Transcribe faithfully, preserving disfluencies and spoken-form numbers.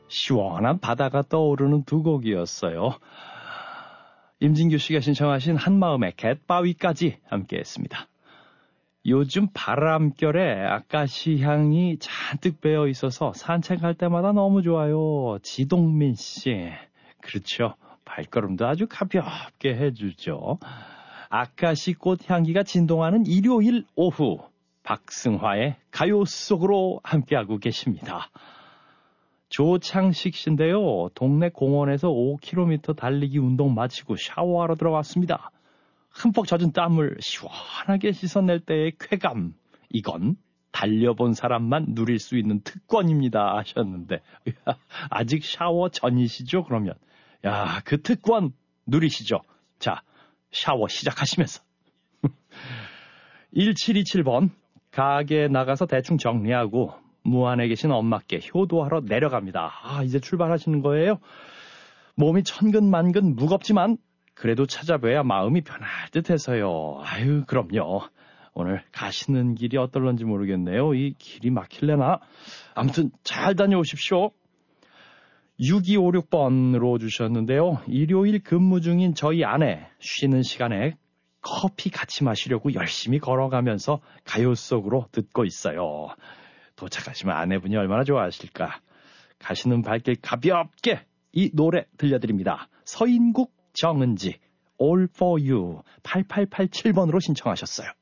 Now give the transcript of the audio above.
시원한 바다가 떠오르는 두 곡이었어요. 임진규 씨가 신청하신 한마음의 갯바위까지 함께했습니다. 요즘 바람결에 아까시 향이 잔뜩 배어 있어서 산책할 때마다 너무 좋아요. 지동민 씨. 그렇죠. 발걸음도 아주 가볍게 해주죠. 아까시 꽃 향기가 진동하는 일요일 오후. 박승화의 가요 속으로 함께하고 계십니다. 조창식 씨인데요. 동네 공원에서 오 킬로미터 달리기 운동 마치고 샤워하러 들어갔습니다. 흠뻑 젖은 땀을 시원하게 씻어낼 때의 쾌감. 이건 달려본 사람만 누릴 수 있는 특권입니다 하셨는데 아직 샤워 전이시죠? 그러면 야, 그 특권 누리시죠. 자, 샤워 시작하시면서 일칠이칠 번 가게에 나가서 대충 정리하고 무안에 계신 엄마께 효도하러 내려갑니다. 아, 이제 출발하시는 거예요? 몸이 천근만근 무겁지만 그래도 찾아뵈야 마음이 편할 듯해서요. 아유, 그럼요. 오늘 가시는 길이 어떨런지 모르겠네요. 이 길이 막힐래나? 아무튼 잘 다녀오십시오. 육이오육 번으로 주셨는데요. 일요일 근무 중인 저희 아내 쉬는 시간에 커피 같이 마시려고 열심히 걸어가면서 가요 속으로 듣고 있어요. 도착하시면 아내분이 얼마나 좋아하실까. 가시는 발길 가볍게 이 노래 들려드립니다. 서인국 정은지 All for you 팔팔팔칠 번으로 신청하셨어요.